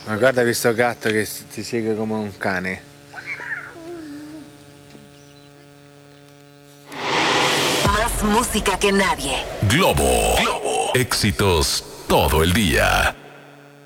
Ma guarda questo gatto che ti segue come un cane. Más música que nadie. Globo. Éxitos todo el día.